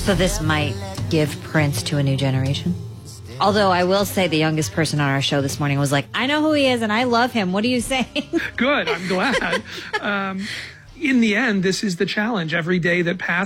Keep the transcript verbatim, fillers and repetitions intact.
So this might give Prince to a new generation? Although I will say the youngest person on our show this morning was like, I know who he is and I love him. What are you saying? Good. I'm glad. um, in the end, this is the challenge. Every day that passes,